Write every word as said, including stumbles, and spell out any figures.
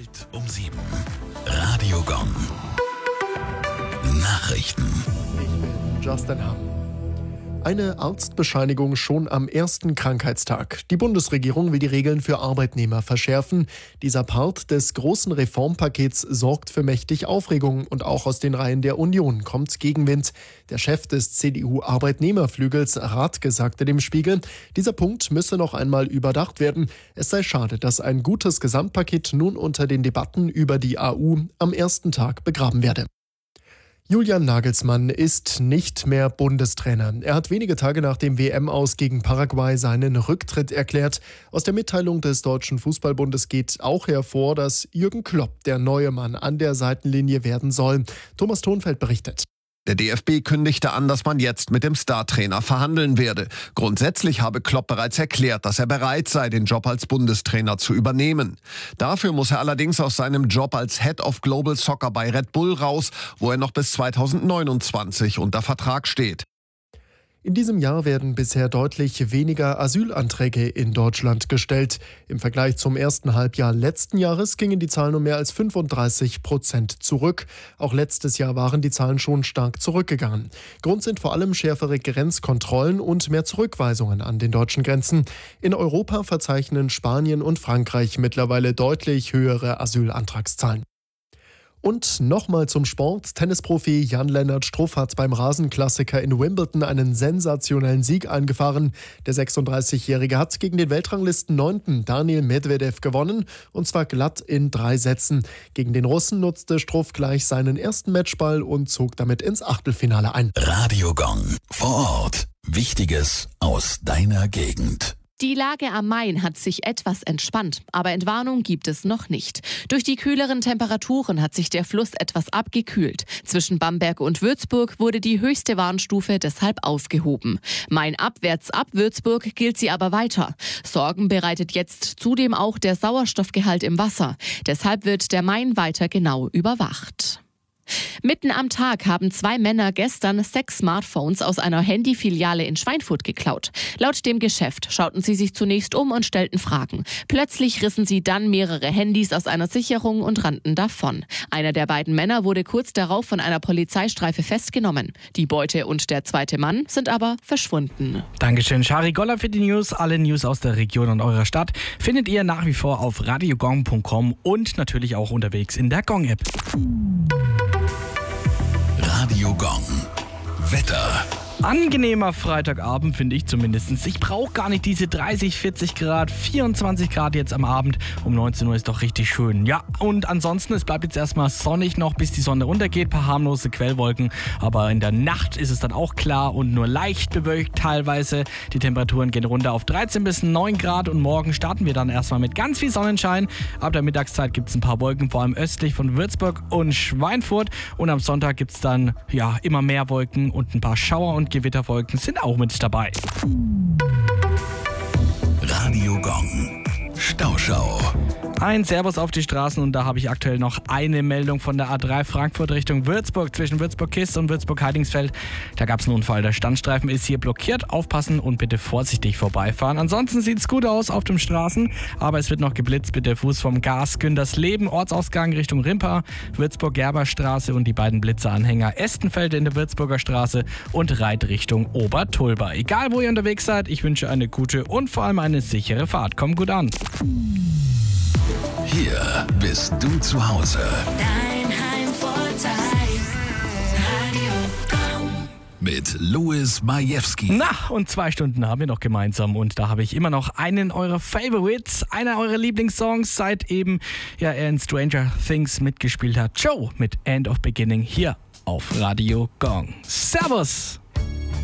Zeit um sieben. Radio Gong. Nachrichten. Ich bin Justin Hahn. Eine Arztbescheinigung schon am ersten Krankheitstag. Die Bundesregierung will die Regeln für Arbeitnehmer verschärfen. Dieser Part des großen Reformpakets sorgt für mächtig Aufregung und auch aus den Reihen der Union kommt Gegenwind. Der Chef des C D U-Arbeitnehmerflügels Rathke sagte dem Spiegel, dieser Punkt müsse noch einmal überdacht werden. Es sei schade, dass ein gutes Gesamtpaket nun unter den Debatten über die A U am ersten Tag begraben werde. Julian Nagelsmann ist nicht mehr Bundestrainer. Er hat wenige Tage nach dem W M-Aus gegen Paraguay seinen Rücktritt erklärt. Aus der Mitteilung des Deutschen Fußballbundes geht auch hervor, dass Jürgen Klopp der neue Mann an der Seitenlinie werden soll. Thomas Thonfeld berichtet. Der D F B kündigte an, dass man jetzt mit dem Startrainer verhandeln werde. Grundsätzlich habe Klopp bereits erklärt, dass er bereit sei, den Job als Bundestrainer zu übernehmen. Dafür muss er allerdings aus seinem Job als Head of Global Soccer bei Red Bull raus, wo er noch bis zweitausendneunundzwanzig unter Vertrag steht. In diesem Jahr werden bisher deutlich weniger Asylanträge in Deutschland gestellt. Im Vergleich zum ersten Halbjahr letzten Jahres gingen die Zahlen um mehr als fünfunddreißig Prozent zurück. Auch letztes Jahr waren die Zahlen schon stark zurückgegangen. Grund sind vor allem schärfere Grenzkontrollen und mehr Zurückweisungen an den deutschen Grenzen. In Europa verzeichnen Spanien und Frankreich mittlerweile deutlich höhere Asylantragszahlen. Und nochmal zum Sport. Tennisprofi Jan-Lennart Struff hat beim Rasenklassiker in Wimbledon einen sensationellen Sieg eingefahren. Der sechsunddreißigjährige hat gegen den Weltranglisten neunten Daniil Medvedev gewonnen, und zwar glatt in drei Sätzen. Gegen den Russen nutzte Struff gleich seinen ersten Matchball und zog damit ins Achtelfinale ein. Radio Gong. Vor Ort. Wichtiges aus deiner Gegend. Die Lage am Main hat sich etwas entspannt, aber Entwarnung gibt es noch nicht. Durch die kühleren Temperaturen hat sich der Fluss etwas abgekühlt. Zwischen Bamberg und Würzburg wurde die höchste Warnstufe deshalb aufgehoben. Mainabwärts ab Würzburg gilt sie aber weiter. Sorgen bereitet jetzt zudem auch der Sauerstoffgehalt im Wasser. Deshalb wird der Main weiter genau überwacht. Mitten am Tag haben zwei Männer gestern sechs Smartphones aus einer Handyfiliale in Schweinfurt geklaut. Laut dem Geschäft schauten sie sich zunächst um und stellten Fragen. Plötzlich rissen sie dann mehrere Handys aus einer Sicherung und rannten davon. Einer der beiden Männer wurde kurz darauf von einer Polizeistreife festgenommen. Die Beute und der zweite Mann sind aber verschwunden. Dankeschön, Shari Goller für die News. Alle News aus der Region und eurer Stadt findet ihr nach wie vor auf radiogong punkt com und natürlich auch unterwegs in der Gong-App. Radio Gong. Wetter. Angenehmer Freitagabend, finde ich zumindest. Ich brauche gar nicht diese dreißig, vierzig Grad, vierundzwanzig Grad jetzt am Abend. Um neunzehn Uhr ist doch richtig schön. Ja, und ansonsten, es bleibt jetzt erstmal sonnig noch, bis die Sonne untergeht. Ein paar harmlose Quellwolken. Aber in der Nacht ist es dann auch klar und nur leicht bewölkt teilweise. Die Temperaturen gehen runter auf dreizehn bis neun Grad. Und morgen starten wir dann erstmal mit ganz viel Sonnenschein. Ab der Mittagszeit gibt es ein paar Wolken, vor allem östlich von Würzburg und Schweinfurt. Und am Sonntag gibt es dann ja immer mehr Wolken und ein paar Schauer und Gewitterwolken sind auch mit dabei. Radio Gong. Stauschau. Ein Servus auf die Straßen und da habe ich aktuell noch eine Meldung von der A drei Frankfurt Richtung Würzburg zwischen Würzburg-Kist und Würzburg-Heidingsfeld. Da gab es einen Unfall. Der Standstreifen ist hier blockiert. Aufpassen und bitte vorsichtig vorbeifahren. Ansonsten sieht es gut aus auf den Straßen, aber es wird noch geblitzt. Bitte Fuß vom Gas Gündersleben, Ortsausgang Richtung Rimpa, Würzburg-Gerberstraße und die beiden Blitzeranhänger Estenfelde in der Würzburger Straße und Reit Richtung Obertulba. Egal wo ihr unterwegs seid, ich wünsche eine gute und vor allem eine sichere Fahrt. Kommt gut an. Hier bist du zu Hause. Dein Heimvorteil. Radio Gong. Mit Louis Majewski. Na, und zwei Stunden haben wir noch gemeinsam und da habe ich immer noch einen eurer Favorites, einer eurer Lieblingssongs, seit eben ja, er in Stranger Things mitgespielt hat. Joe mit End of Beginning hier auf Radio Gong. Servus!